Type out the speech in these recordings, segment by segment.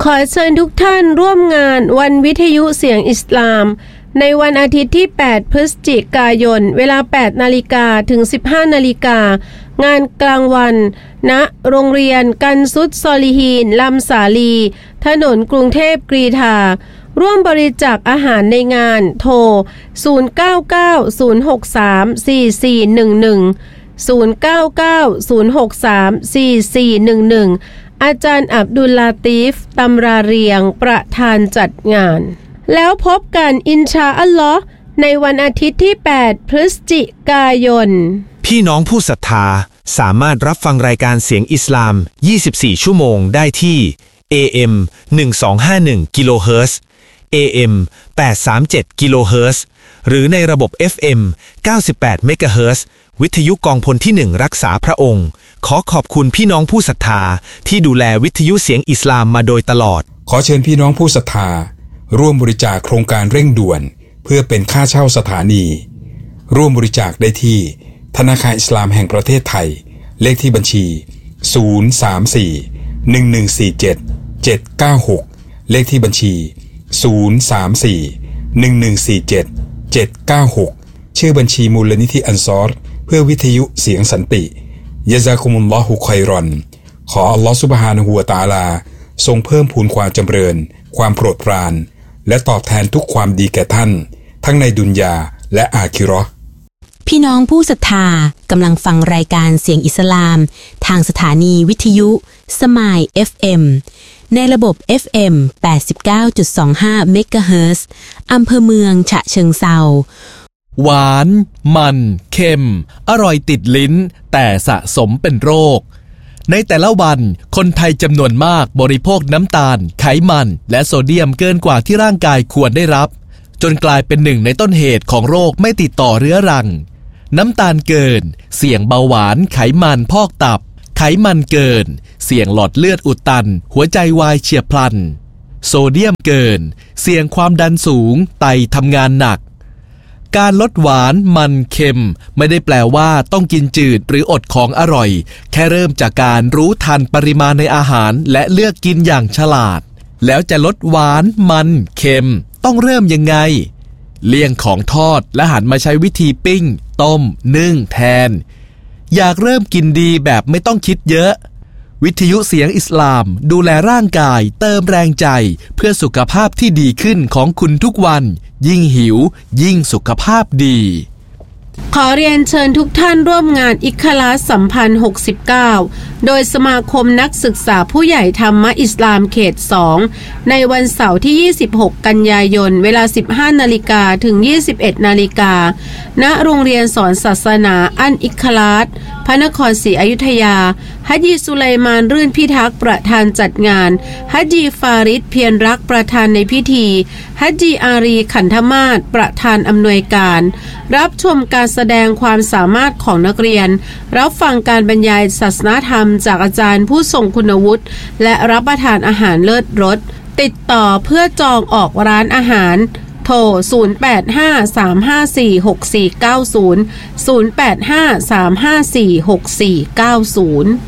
ขอเชิญทุกท่านร่วมงานวันวิทยุเสียงอิสลามในวันอาทิตย์ที่ 8 พฤศจิกายน เวลา 8 นาฬิกาถึง 15 นาฬิกางานกลางวันณโรงเรียนกันซุดซอลิฮีนลำสาลีถนนกรุงเทพกรีฑาร่วมบริจาคอาหารในงานโทร 0990634411 อาจารย์อับดุลลาตีฟตำราเรียงประธานจัดงานแล้วพบกันอินชาอัลลอฮ์ในวันอาทิตย์ที่ 8 พฤศจิกายนพี่น้องผู้ศรัทธาสามารถรับฟังรายการเสียงอิสลาม 24 ชั่วโมงได้ที่ AM 1251 กิโลเฮิรตซ์ AM 837 กิโลเฮิรตซ์ หรือในระบบ FM 98 เมกะเฮิรตซ์ วิทยุกองพลที่ 1 รักษาพระองค์ขอขอบคุณพี่น้องผู้ศรัทธาที่ดูแลวิทยุเสียงอิสลามมาโดยตลอดขอเชิญพี่น้องผู้ศรัทธาร่วมบริจาคโครงการเร่งด่วนเพื่อเป็นค่าเช่าสถานีร่วมบริจาคได้ที่ธนาคารอิสลามแห่งประเทศไทยเลขที่บัญชี034-1147-796เลขที่บัญชี034-1147-796ชื่อบัญชีมูลนิธิอันซอรเพื่อวิทยุเสียงสันติยะซากุมุลลอฮุค็อยรอนขออัลลอฮฺซุบฮานะฮูวะตะอาลาทรงเพิ่มพูนความจำเริญความโปรดปรานและตอบแทนทุกความดีแก่ท่านทั้งในดุนยาและอาคิเราะห์พี่น้องผู้ศรัทธากำลังฟังรายการเสียงอิสลามทางสถานีวิทยุสมาย FM ในระบบ FM 89.25 เมกะเฮิรตซ์อำเภอเมืองฉะเชิงเทราหวานมันเค็มอร่อยติดลิ้นแต่สะสมเป็นโรคในแต่ละวันคนไทยจำนวนมากบริโภคน้ำตาลไขมันและโซเดียมเกินกว่าที่ร่างกายควรได้รับจนกลายเป็นหนึ่งในต้นเหตุของโรคไม่ติดต่อเรื้อรังน้ำตาลเกินเสี่ยงเบาหวานไขมันพอกตับไขมันเกินเสี่ยงหลอดเลือดอุดตันหัวใจวายเฉียบพลันโซเดียมเกินเสี่ยงความดันสูงไตทำงานหนักการลดหวานมันเค็มไม่ได้แปลว่าต้องกินจืดหรืออดของอร่อยแค่เริ่มจากการรู้ทันปริมาณในอาหารและเลือกกินอย่างฉลาดแล้วจะลดหวานมันเค็มต้องเริ่มยังไงเลี่ยงของทอดและหันมาใช้วิธีปิ้งต้มนึ่งแทนอยากเริ่มกินดีแบบไม่ต้องคิดเยอะวิทยุเสียงอิสลามดูแลร่างกายเติมแรงใจเพื่อสุขภาพที่ดีขึ้นของคุณทุกวันยิ่งหิวยิ่งสุขภาพดีขอเรียนเชิญทุกท่านร่วมงานอิคลาสสัมพันธ์69โดยสมาคมนักศึกษาผู้ใหญ่ธรรมะอิสลามเขต2ในวันเสาร์ที่26กันยายนเวลา 15 นาฬิกาถึง 21 นาฬิกาณโรงเรียนสอนศาสนาอันอิคลาสพระนครศรีอยุธยาฮัจญีสุไลมานรื่นพิทักษ์ประธานจัดงานฮัจญีฟาริดเพียรรักประธานในพิธีฮัจญีอารีขันธมาศประธานอำนวยการรับชมการแสดงความสามารถของนักเรียนรับฟังการบรรยายศาสนธรรมจากอาจารย์ผู้ทรงคุณวุฒิและรับประทานอาหารเลิศรสติดต่อเพื่อจองออกร้านอาหารโทร 0853546490 0853546490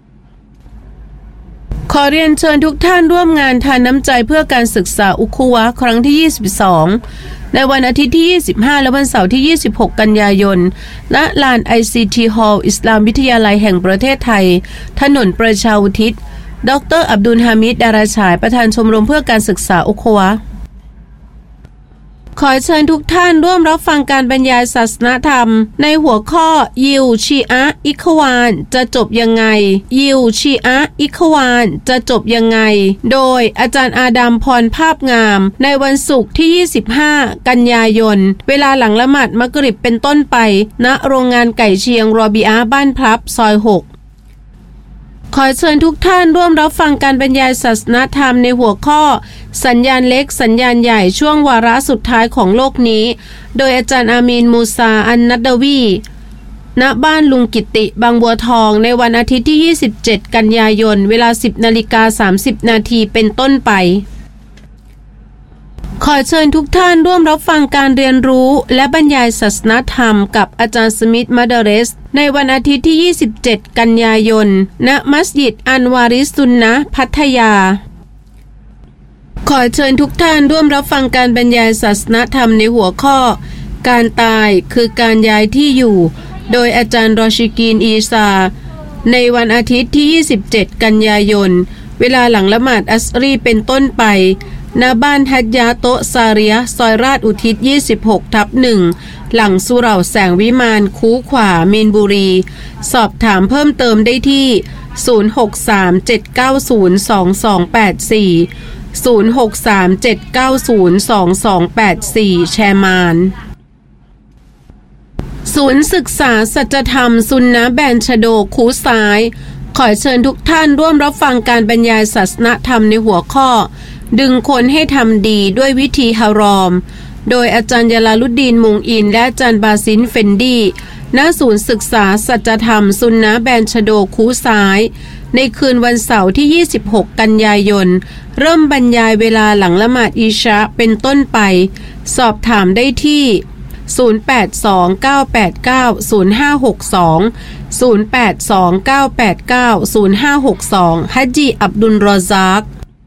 ขอเรียนเชิญทุกท่านร่วมงานทานน้ำใจเพื่อการศึกษาอุคุวะครั้งที่ 22ในวันอาทิตย์ที่ 25และวันเสาร์ที่ 26 กันยายนณลาน ICT Hall อิสลามวิทยาลัยแห่งประเทศไทยถนนประชาอุทิศดร.อับดุลฮามิด ดาราฉายประธานชมรมเพื่อการศึกษาอุคุวะขอเชิญทุกท่านร่วมรับฟังการบรรยายศาสนธรรมในหัวข้อยิวชีอะอิควานจะจบยังไงยิวชีอะอิควานจะจบยังไงโดยอาจารย์อาดัมพรภาพงามในวันศุกร์ที่ 25 กันยายนเวลาหลังละหมาดมักริบเป็นต้นไปณโรงงานไก่เชียงรอบิอาบ้านพลับซอย 6ขอเชิญทุกท่านร่วมรับฟังการบรรยายศาสนธรรมในหัวข้อสัญญาณเล็กสัญญาณใหญ่ช่วงวาระสุดท้ายของโลกนี้โดยอาจารย์อามีนมูซาอันนัดดาวีณบ้านลุงกิติบางบัวทองในวันอาทิตย์ที่ 27 กันยายนเวลา 10:30 นาทีเป็นต้นไปขอเชิญทุกท่านร่วมรับฟังการเรียนรู้และบรรยายศาสนธรรมกับอาจารย์สมิธมัดเรสในวันอาทิตย์ที่ 27 กันยายนณมัสยิดอันวาริสุนนะพัทยาขอเชิญทุกท่านร่วมรับฟังการบรรยายศาสนธรรมในหัวข้อการตายคือการย้ายที่อยู่โดยอาจารย์รอชิกีนอีซาในวันอาทิตย์ที่ 27 กันยายนเวลาหลังละหมาดอัสรีเป็นต้นไปณบ้านฮัจญาโตะซาเรียซอยราชอุทิศ 26/1 หลังสุเหร่าแสงวิมานคูขวามีนบุรีสอบถามเพิ่มเติมได้ที่ 063-790-2284 063-790-2284 แชร์มานศูนย์ศึกษาสัจธรรมซุนนะห์แบนชะโดคูซ้ายขอเชิญทุกท่านร่วมรับฟังการบรรยายศาสนธรรมในหัวข้อดึงคนให้ทำดีด้วยวิธีฮารอมโดยอาจารย์ยาลาลุดดีนมุงอินและอาจารย์บาซินเฟนดีณศูนย์ศึกษาสัจธรรมซุนนะห์แบนชะโดคูซ้ายในคืนวันเสาร์ที่ 26 กันยายนเริ่มบรรยายเวลาหลังละหมาดอิชาเป็นต้นไปสอบถามได้ที่ 082-989-0562 082-989-0562 ฮัจญีอับดุลรอซาก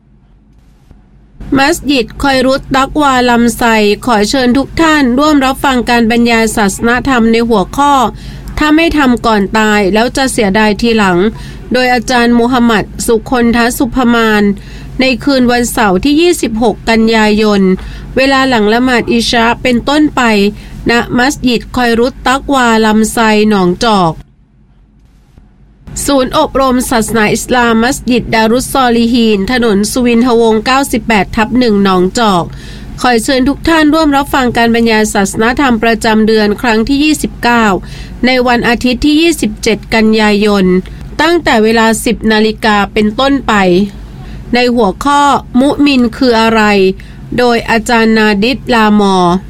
มัสยิดคอยรุตตักวาลำไซขอเชิญทุกท่านร่วมรับฟังการบรรยายศาสนธรรมในหัวข้อถ้าไม่ทำก่อนตายแล้วจะเสียดายทีหลังโดยอาจารย์มูฮัมหมัดสุคนทสุภมานในคืนวันเสาร์ที่ 26 กันยายนเวลาหลังละหมาดอิชาเป็นต้นไปณมัสยิดคอยรุตตักวาลำไซหนองจอกศูนย์อบรมศาสนาอิสลามมัสยิดดารุสซอลิฮีนถนนสุวินทวงศ์ 98/1 หนองจอกขอเชิญทุกท่านร่วมรับฟังการบรรยายศาสนธรรมประจำเดือนครั้งที่ 29ในวันอาทิตย์ที่ 27 กันยายนตั้งแต่เวลา 10 นาฬิกาเป็นต้นไปในหัวข้อมุมินคืออะไรโดยอาจารย์นาดิษลาม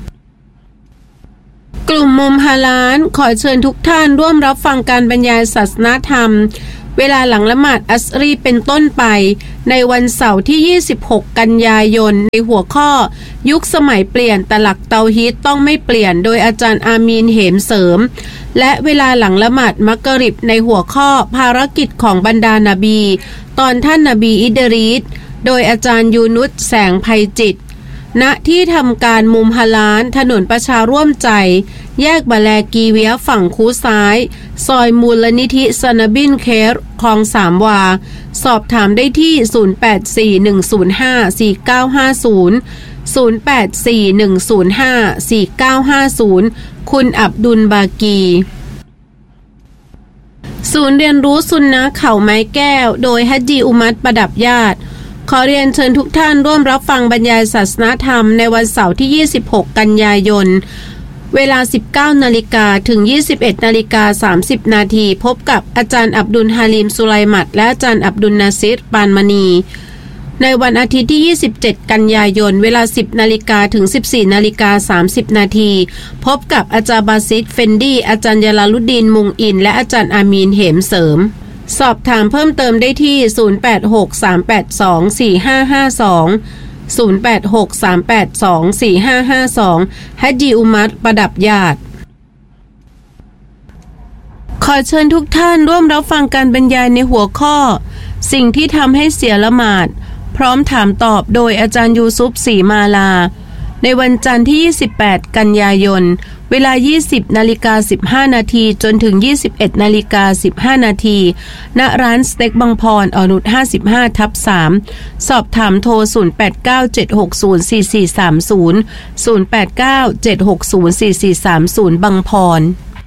อกลุ่มมุมฮาลาลขอเชิญทุกท่านร่วมรับฟังการบรรยายศาสนธรรมเวลาหลังละหมาดอัสรีเป็นต้นไปในวันเสาร์ที่ 26 กันยายนในหัวข้อยุคสมัยเปลี่ยนแต่หลักเตาฮีดต้องไม่เปลี่ยนโดยอาจารย์อามีนเหมเสริมและเวลาหลังละหมาดมักริบในหัวข้อภารกิจของบรรดานบีตอนท่านนบีอิดรีสโดยอาจารย์ยูนุสแสงไพจิตรณที่ทำการมุมฮาลาลถนนประชาร่วมใจแยกบะแลกีเวียฝั่งคูซ้ายซอยมูลนิธิซานบินเครคลองสามวาสอบถามได้ที่ 084-105-4950 084-105-4950 คุณอับดุลบากีศูนย์เรียนรู้ซุนนะห์เขาไม้แก้วโดยฮัจญีอุมัตประดับญาติขอเรียนเชิญทุกท่านร่วมรับฟังบรรยายศาสนธรรมในวันเสาร์ที่ 26 กันยายนเวลา 19 นาฬิกาถึง 21 นาฬิกา 30 นาทีพบกับอาจารย์อับดุลฮาลิมสุไลมัดและอาจารย์อับดุลนาซิรปานมณีในวันอาทิตย์ที่ 27 กันยายนเวลา 10 นาฬิกาถึง 14 นาฬิกา 30 นาทีพบกับอาจารย์บาซิดเฟนดีอาจารย์ยาลาลุดดีนมุงอินและอาจารย์อามีนเหมเสริมสอบถามเพิ่มเติมได้ที่ 086-382-4552 086-382-4552 ฮัจญีอุมัตประดับญาติขอเชิญทุกท่านร่วมรับฟังการบรรยายในหัวข้อสิ่งที่ทำให้เสียละหมาดพร้อมถามตอบโดยอาจารย์ยูซุฟศรีมาลาในวันจันทร์ที่ 28 กันยายนเวลา 20:15 นาทีจนถึง 21:15 นาทีณร้านสเต็กบางพรอนุช 55/3 สอบถามโทร 089-760-4430 089-760-4430 บางพร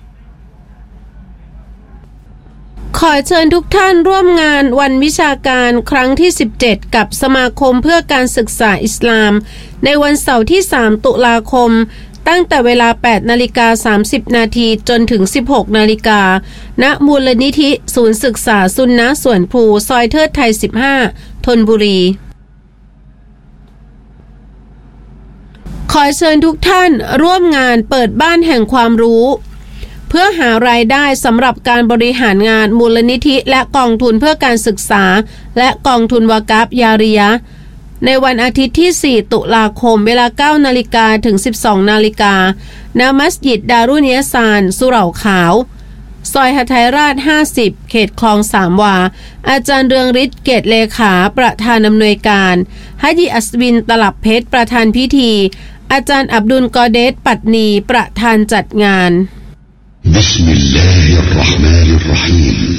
ขอเชิญทุกท่านร่วมงานวันวิชาการครั้งที่ 17 กับสมาคมเพื่อการศึกษาอิสลามในวันเสาร์ที่ 3 ตุลาคมตั้งแต่เวลา 8:30 นาทีจนถึง 16 นาฬิกาณมูลนิธิศูนย์ศึกษาซุนนะห์สวนพลูซอยเทิดไทย 15 ธนบุรีขอเชิญทุกท่านร่วมงานเปิดบ้านแห่งความรู้เพื่อหารายได้สำหรับการบริหารงานมูลนิธิและกองทุนเพื่อการศึกษาและกองทุนวากาฟยาริยะห์ในวันอาทิตย์ที่ 4 ตุลาคมเวลา 9 นาฬิกาถึง 12 นาฬิกาณมัสยิดดารุนยะซานสุเหร่าขาวซอยหทัยราช50เขตคลองสามวาอาจารย์เรืองฤทธิ์เกตเลขาประธานอำนวยการฮะญิอัศวินตลับเพชรประธานพิธีอาจารย์อับดุลกอเดสปัตนีประธานจัดงานบิสมิลลาฮิรเราะห์มานิรเราะฮีม